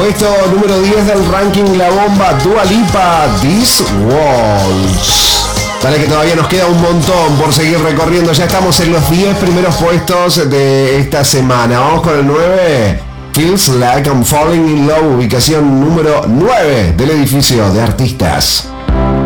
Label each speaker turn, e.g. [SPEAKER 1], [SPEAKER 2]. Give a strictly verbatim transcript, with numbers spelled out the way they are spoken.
[SPEAKER 1] Puesto número diez del ranking La Bomba, Dua Lipa, This Walls. Dale que todavía nos queda un montón por seguir recorriendo. Ya estamos en los diez primeros puestos de esta semana. Vamos con el nueve. Feels Like I'm Falling in Love, ubicación número nueve del edificio de artistas.